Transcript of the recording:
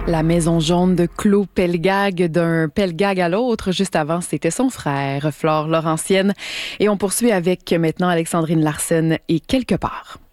La maison jaune de Claude Pelgag, d'un Pelgag à l'autre. Juste avant, c'était son frère, Flore Laurentienne. Et on poursuit avec maintenant Alexandrine Larsen et Quelque part.